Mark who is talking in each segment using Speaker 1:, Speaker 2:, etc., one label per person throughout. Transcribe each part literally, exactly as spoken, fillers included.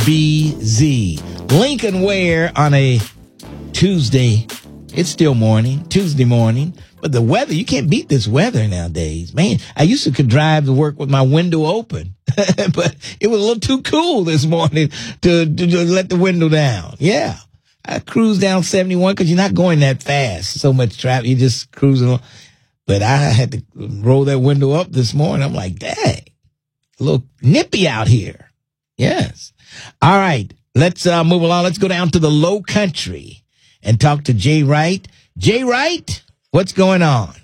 Speaker 1: B Z. Lincoln Ware on a Tuesday. It's still morning, Tuesday morning. But the weather, you can't beat this weather nowadays. Man, I used to could drive to work with my window open. But it was a little too cool this morning to, to, to let the window down. Yeah. I cruised down seventy-one because you're not going that fast. So much traffic. You're just cruising along. But I had to roll that window up this morning. I'm like, dang, a little nippy out here. Yes. All right. Let's uh, move along. Let's go down to the Low Country and talk to Jay Wright. Jay Wright, what's going on?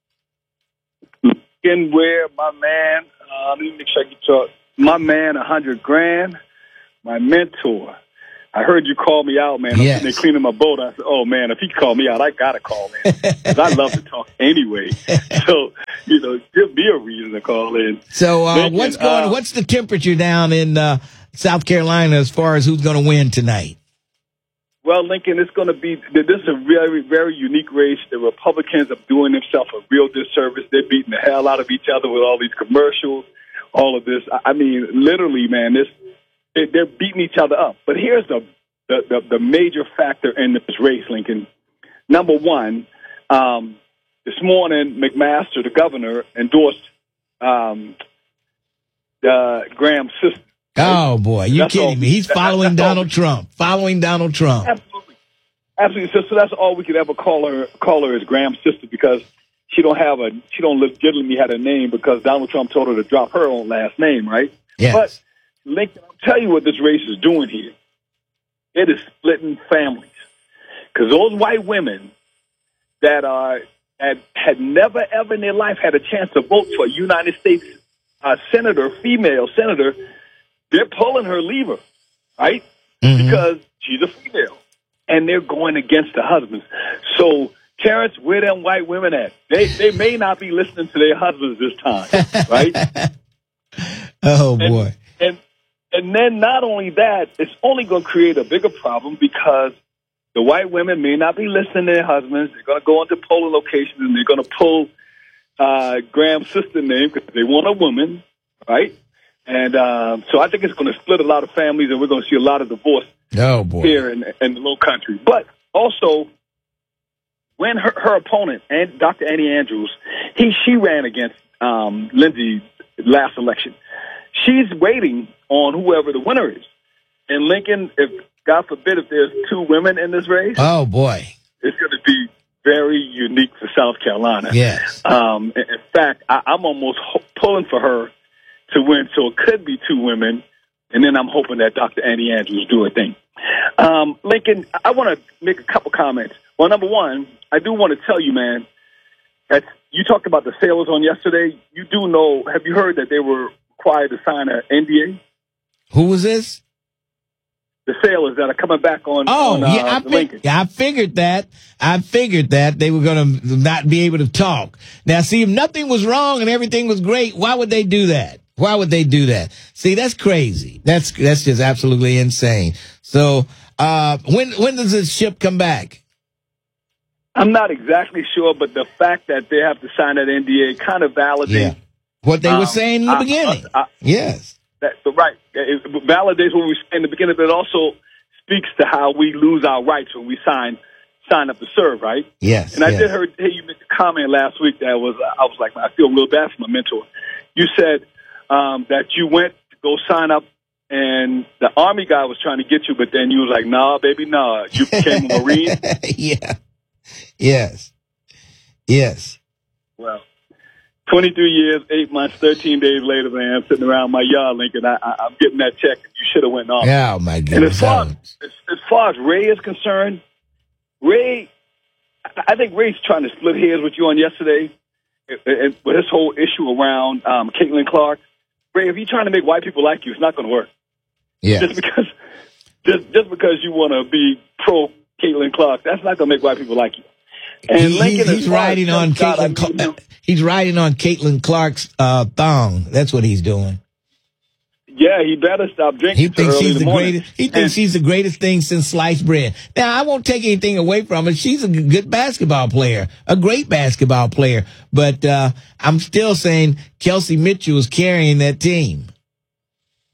Speaker 2: Lincoln Ware, my man. Uh, let me make sure I get your, my man, a hundred grand, my mentor. I heard you call me out, man. I'm
Speaker 1: yes.
Speaker 2: sitting there cleaning my boat. I said, oh, man, if he called me out, I got to call in. Because I love to talk anyway. So, you know, give me a reason to call in.
Speaker 1: So uh,
Speaker 2: Lincoln,
Speaker 1: what's going?
Speaker 2: uh,
Speaker 1: What's the temperature down in uh, South Carolina as far as who's going to win tonight?
Speaker 2: Well, Lincoln, it's going to be – this is a very, very unique race. The Republicans are doing themselves a real disservice. They're beating the hell out of each other with all these commercials, all of this. I mean, literally, man, this – they're beating each other up. But here's the, the, the, the major factor in this race, Lincoln. Number one, um, this morning, McMaster, the governor, endorsed um, uh, Graham's sister.
Speaker 1: Oh, boy. You
Speaker 2: That's
Speaker 1: kidding
Speaker 2: all,
Speaker 1: me. He's
Speaker 2: that,
Speaker 1: following Donald
Speaker 2: all,
Speaker 1: Trump. Following Donald Trump.
Speaker 2: Absolutely. Absolutely. So, so that's all we could ever call her, call her is Graham's sister because she don't have a, she don't legitimately have a name because Donald Trump told her to drop her own last name, right?
Speaker 1: Yes.
Speaker 2: But, Lincoln, I'll tell you what this race is doing here. It is splitting families. Because those white women that are had, had never, ever in their life had a chance to vote for a United States uh, senator, female senator, they're pulling her lever, right? Mm-hmm. Because she's a female. And they're going against the husbands. So, Terrence, where them white women at? They, they may not be listening to their husbands this time, right?
Speaker 1: Oh, boy.
Speaker 2: And, and And then not only that, it's only going to create a bigger problem because the white women may not be listening to their husbands. They're going to go into polling locations and they're going to pull uh, Graham's sister name because they want a woman, right? And um, so I think it's going to split a lot of families and we're going to see a lot of divorce
Speaker 1: oh, boy.
Speaker 2: here in, in the Low Country. But also, when her, her opponent, and Doctor Annie Andrews, he she ran against um, Lindsey last election. She's waiting on whoever the winner is. And Lincoln, if God forbid, if there's two women in this race,
Speaker 1: oh boy,
Speaker 2: it's going to be very unique for South Carolina.
Speaker 1: Yes.
Speaker 2: Um, in fact, I, I'm almost ho- pulling for her to win, so it could be two women. And then I'm hoping that Doctor Annie Andrews do a thing. Um, Lincoln, I want to make a couple comments. Well, number one, I do want to tell you, man, that you talked about the sailors on yesterday. You do know, have you heard that they were required to sign an N D A?
Speaker 1: Who was this?
Speaker 2: The sailors that are coming back on.
Speaker 1: Oh,
Speaker 2: on, uh,
Speaker 1: yeah, I, fig- I figured that. I figured that they were going to not be able to talk. Now, see, if nothing was wrong and everything was great, why would they do that? Why would they do that? See, that's crazy. That's that's just absolutely insane. So, uh, when when does this ship come back?
Speaker 2: I'm not exactly sure, but the fact that they have to sign that N D A kind of validates.
Speaker 1: Yeah. What they
Speaker 2: um,
Speaker 1: were saying in the
Speaker 2: I,
Speaker 1: beginning.
Speaker 2: I, I,
Speaker 1: yes.
Speaker 2: That, right. It validates what we said in the beginning, but it also speaks to how we lose our rights when we sign sign up to serve, right?
Speaker 1: Yes.
Speaker 2: And I
Speaker 1: yes.
Speaker 2: did hear, hear you make a comment last week that was, I was like, I feel real bad for my mentor. You said um, that you went to go sign up and the Army guy was trying to get you, but then you was like, nah, baby, nah. You became a Marine?
Speaker 1: Yeah. Yes. Yes.
Speaker 2: Well, twenty-three years, eight months, thirteen days later, man, I'm sitting around my yard, Lincoln. I, I, I'm getting that check. You should have went off.
Speaker 1: Oh, my goodness.
Speaker 2: And as far as, as, as far as Ray is concerned, Ray, I think Ray's trying to split hairs with you on yesterday with his whole issue around um, Caitlin Clark. Ray, if you're trying to make white people like you, it's not going to work.
Speaker 1: Yeah.
Speaker 2: Just because, just, just because you want to be pro Caitlin Clark, that's not going to make white people like you. And
Speaker 1: he,
Speaker 2: Lincoln,
Speaker 1: he's, he's riding on Caitlin. Cl- he's riding on Caitlin Clark's uh, thong. That's what he's doing.
Speaker 2: Yeah, he better stop drinking.
Speaker 1: He thinks
Speaker 2: she's
Speaker 1: the, the greatest. He thinks and, she's the greatest thing since sliced bread. Now, I won't take anything away from her. She's a good basketball player, a great basketball player. But uh, I'm still saying Kelsey Mitchell is carrying that team.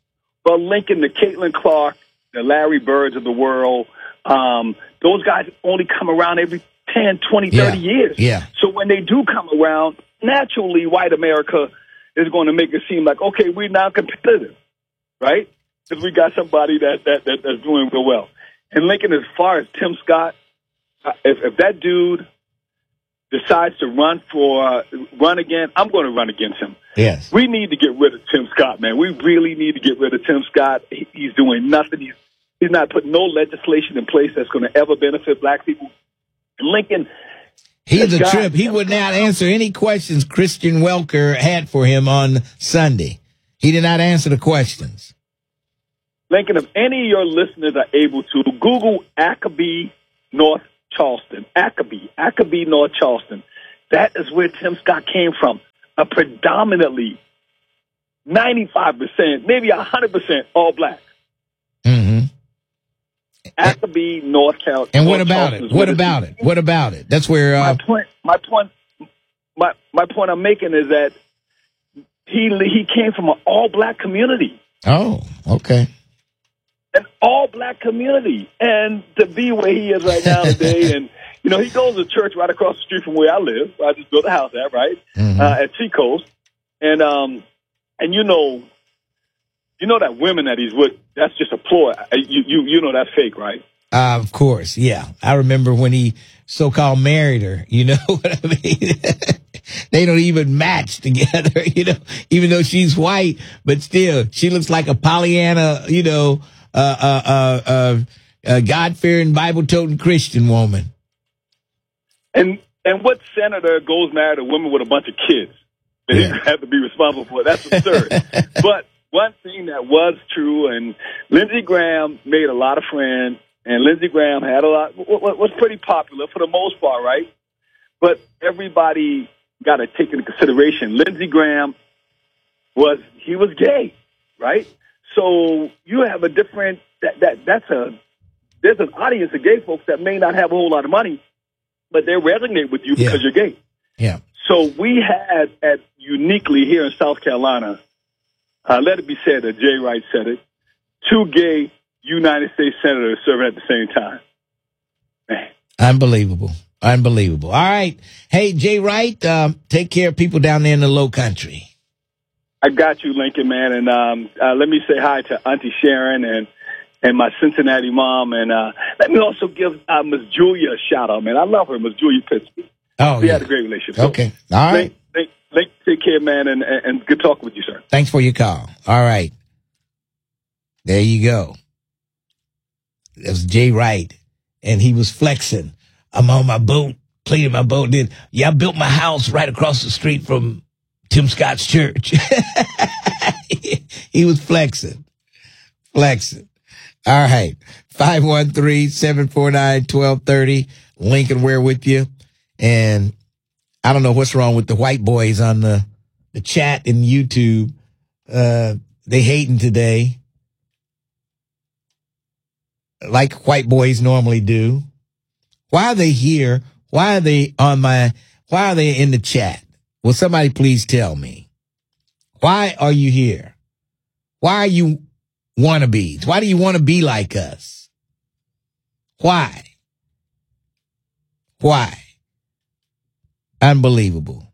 Speaker 2: But Lincoln, the Caitlin Clark, the Larry Birds of the world, um, those guys only come around every ten, twenty, thirty
Speaker 1: yeah.
Speaker 2: years.
Speaker 1: Yeah.
Speaker 2: So when they do come around, naturally, white America is going to make it seem like, okay, we're now competitive, right? Because we got somebody that, that, that that's doing real well. And Lincoln, as far as Tim Scott, if, if that dude decides to run for uh, run again, I'm going to run against him.
Speaker 1: Yes.
Speaker 2: We need to get rid of Tim Scott, man. We really need to get rid of Tim Scott. He, he's doing nothing. He's he's not putting no legislation in place that's going to ever benefit black people. And Lincoln,
Speaker 1: he's a
Speaker 2: guy,
Speaker 1: trip. He would not answer any questions Christian Welker had for him on Sunday. He did not answer the questions.
Speaker 2: Lincoln, if any of your listeners are able to, Google Accabee, North Charleston. Accabee, Accabee, North Charleston. That is where Tim Scott came from. A predominantly ninety-five percent, maybe one hundred percent all black.
Speaker 1: Mm-hmm.
Speaker 2: Accabee, North Carolina.
Speaker 1: And what about it? What about it? What about it? That's where uh,
Speaker 2: my point. My point. My my point I'm making is that he he came from an all black community.
Speaker 1: Oh, okay.
Speaker 2: An all black community, and to be where he is right now today, and you know he goes to church right across the street from where I live. I just built a house at right
Speaker 1: mm-hmm.
Speaker 2: uh, at Seacoast, and um and you know you know that women that he's with, that's just a ploy. You you you know that's fake, right?
Speaker 1: Uh, of course, yeah. I remember when he so-called married her. You know what I mean? They don't even match together. You know, even though she's white, but still, she looks like a Pollyanna. You know. Uh, uh, uh, uh, uh, God-fearing, Bible-toting Christian woman.
Speaker 2: And and what senator goes married a woman with a bunch of kids that
Speaker 1: Yeah.
Speaker 2: he have to be responsible for? That's absurd. But one thing that was true, and Lindsey Graham made a lot of friends, and Lindsey Graham had a lot, was pretty popular for the most part, right? But everybody got to take into consideration, Lindsey Graham was, he was gay, right? So you have a different, that, that that's a, there's an audience of gay folks that may not have a whole lot of money, but they resonate with you
Speaker 1: Yeah.
Speaker 2: because you're gay.
Speaker 1: Yeah.
Speaker 2: So we had, at uniquely here in South Carolina, uh, let it be said that Jay Wright said it, two gay United States senators serving at the same time. Man.
Speaker 1: Unbelievable. Unbelievable. All right. Hey, Jay Wright, um, take care of people down there in the Low Country.
Speaker 2: I got you, Lincoln, man. And um, uh, let me say hi to Auntie Sharon and and my Cincinnati mom. And uh, let me also give uh, Miss Julia a shout out, man. I love her, Miss Julia Pittsburgh.
Speaker 1: Oh,
Speaker 2: we
Speaker 1: yeah.
Speaker 2: had a great relationship. So,
Speaker 1: okay. All right.
Speaker 2: Link, Link, Link, take care, man, and, and, and good talking with you, sir.
Speaker 1: Thanks for your call. All right. There you go. That was Jay Wright, and he was flexing. I'm on my boat, cleaning my boat. Then, yeah, I built my house right across the street from Tim Scott's church. He was flexing, flexing. All right. five one three, seven four nine, one two three zero. Lincoln Ware with you. And I don't know what's wrong with the white boys on the, the chat in YouTube. Uh, they hating today, like white boys normally do. Why are they here? Why are they on my, why are they in the chat? Will somebody please tell me? Why are you here? Why are you wannabes? Why do you want to be like us? Why? Why? Unbelievable.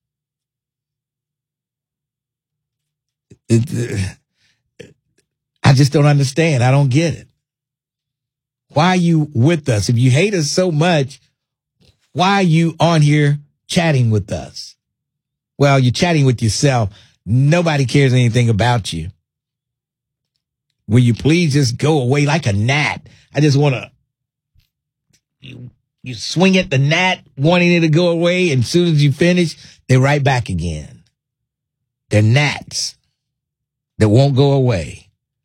Speaker 1: It, uh, I just don't understand. I don't get it. Why are you with us? If you hate us so much, why are you on here chatting with us? Well, you're chatting with yourself. Nobody cares anything about you. Will you please just go away like a gnat? I just want to, you, you swing at the gnat, wanting it to go away, and as soon as you finish, they're right back again. They're gnats that won't go away.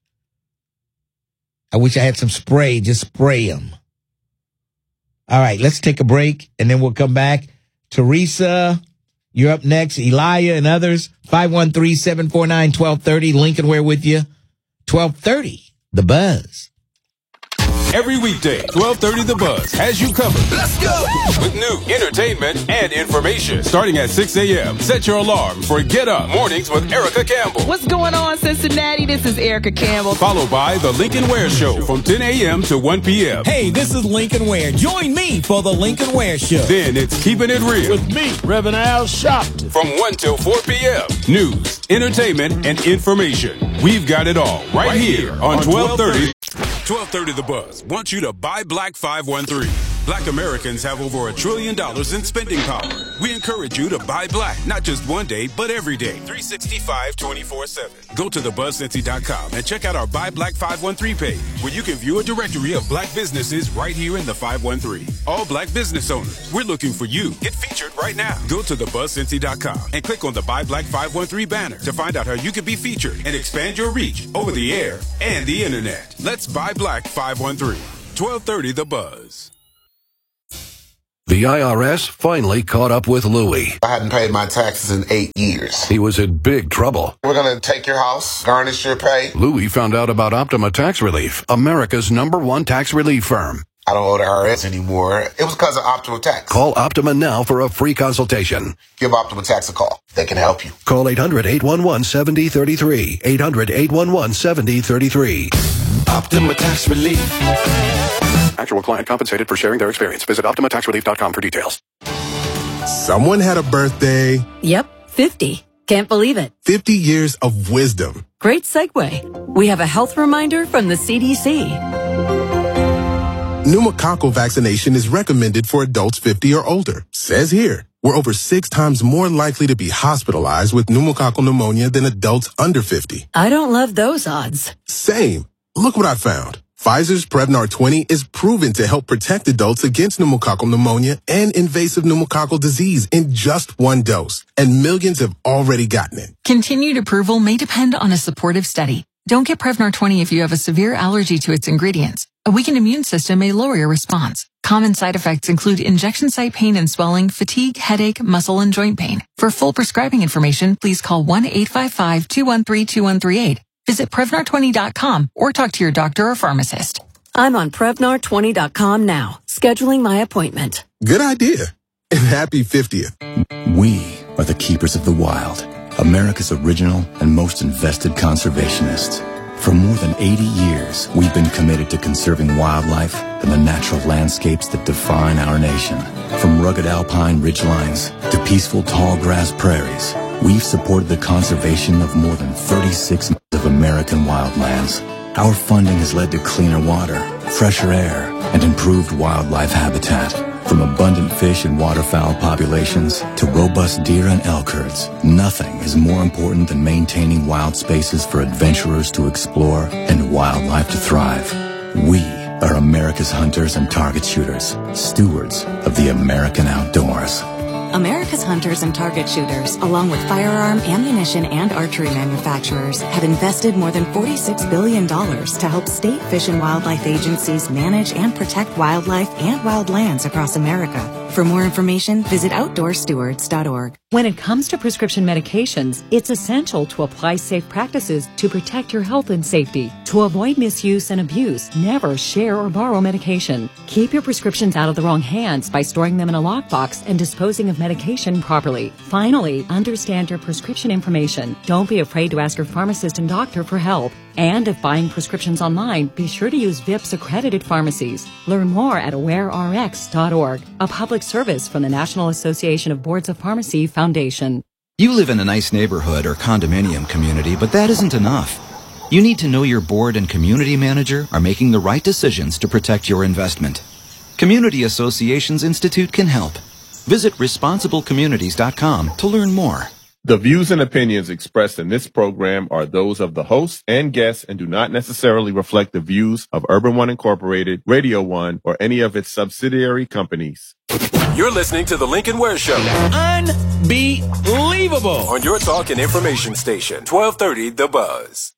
Speaker 1: I wish I had some spray. Just spray them. All right, let's take a break, and then we'll come back. Teresa, you're up next. Elia and others. five one three, seven four nine, one two three zero. Lincoln Ware with you. twelve thirty, The Buzz.
Speaker 3: Every weekday, twelve thirty The Buzz has you covered. Let's go! With new entertainment and information. Starting at six a.m., set your alarm for Get Up Mornings with Erica Campbell.
Speaker 4: What's going on, Cincinnati? This is Erica Campbell.
Speaker 3: Followed by The Lincoln Ware Show from ten a.m. to one p.m.
Speaker 5: Hey, this is Lincoln Ware. Join me for The Lincoln Ware Show.
Speaker 3: Then it's Keeping It Real.
Speaker 5: With me, Reverend Al Sharpton.
Speaker 3: From one till four p.m. News, entertainment, and information. We've got it all right, right here on twelve thirty. twelve thirty The Buzz wants you to buy Black five one three. Black Americans have over a trillion dollars in spending power. We encourage you to buy black, not just one day, but every day, three sixty-five, twenty-four seven. Go to the buzz cincy dot com and check out our Buy Black five one three page, where you can view a directory of black businesses right here in the five one three. All black business owners, we're looking for you. Get featured right now. Go to the buzz cincy dot com and click on the Buy Black five one three banner to find out how you can be featured and expand your reach over the air and the internet. Let's buy Black five one three. twelve thirty The Buzz.
Speaker 6: The I R S finally caught up with Louie.
Speaker 7: I hadn't paid my taxes in eight years.
Speaker 6: He was in big trouble.
Speaker 7: We're going to take your house, garnish your pay.
Speaker 6: Louie found out about Optima Tax Relief, America's number one tax relief firm.
Speaker 7: I don't owe the I R S anymore. It was because of Optima Tax.
Speaker 6: Call Optima now for a free consultation.
Speaker 7: Give Optima Tax a call. They can help you.
Speaker 6: Call eight hundred, eight one one, seven zero three three. eight hundred, eight one one, seven zero three three.
Speaker 8: Optima Tax Relief.
Speaker 6: Actual client compensated for sharing their experience. Visit optima tax relief dot com for details.
Speaker 9: Someone had a birthday.
Speaker 10: Yep, fifty. Can't believe it.
Speaker 9: fifty years of wisdom.
Speaker 10: Great segue. We have a health reminder from the C D C.
Speaker 9: Pneumococcal vaccination is recommended for adults fifty or older. Says here, we're over six times more likely to be hospitalized with pneumococcal pneumonia than adults under fifty.
Speaker 10: I don't love those odds.
Speaker 9: Same. Look what I found. Pfizer's Prevnar twenty is proven to help protect adults against pneumococcal pneumonia and invasive pneumococcal disease in just one dose, and millions have already gotten it.
Speaker 11: Continued approval may depend on a supportive study. Don't get Prevnar twenty if you have a severe allergy to its ingredients. A weakened immune system may lower your response. Common side effects include injection site pain and swelling, fatigue, headache, muscle, and joint pain. For full prescribing information, please call one eight five five, two one three, two one three eight. Visit Prevnar twenty dot com or talk to your doctor or pharmacist.
Speaker 10: I'm on Prevnar twenty dot com now, scheduling my appointment.
Speaker 9: Good idea. And happy fiftieth.
Speaker 8: We are the keepers of the wild, America's original and most invested conservationists. For more than eighty years, we've been committed to conserving wildlife and the natural landscapes that define our nation. From rugged alpine ridgelines to peaceful tall grass prairies, we've supported the conservation of more than thirty-six of American wildlands. Our funding has led to cleaner water, fresher air, and improved wildlife habitat. From abundant fish and waterfowl populations to robust deer and elk herds, nothing is more important than maintaining wild spaces for adventurers to explore and wildlife to thrive. We are America's hunters and target shooters, stewards of the American outdoors.
Speaker 12: America's hunters and target shooters, along with firearm, ammunition, and archery manufacturers, have invested more than forty-six billion dollars to help state fish and wildlife agencies manage and protect wildlife and wildlands across America. For more information, visit outdoor stewards dot org.
Speaker 13: When it comes to prescription medications, it's essential to apply safe practices to protect your health and safety. To avoid misuse and abuse, never share or borrow medication. Keep your prescriptions out of the wrong hands by storing them in a lockbox and disposing of medication properly. Finally, understand your prescription information. Don't be afraid to ask your pharmacist and doctor for help. And if buying prescriptions online, be sure to use V I P S accredited pharmacies. Learn more at aware R X dot org, a public service from the National Association of Boards of Pharmacy Foundation.
Speaker 14: You live in a nice neighborhood or condominium community, but that isn't enough. You need to know your board and community manager are making the right decisions to protect your investment. Community Associations Institute can help. Visit responsible communities dot com to learn more.
Speaker 15: The views and opinions expressed in this program are those of the host and guests and do not necessarily reflect the views of Urban One Incorporated, Radio One, or any of its subsidiary companies.
Speaker 3: You're listening to The Lincoln Ware Show.
Speaker 5: Unbelievable.
Speaker 3: On your talk and information station, twelve thirty The Buzz.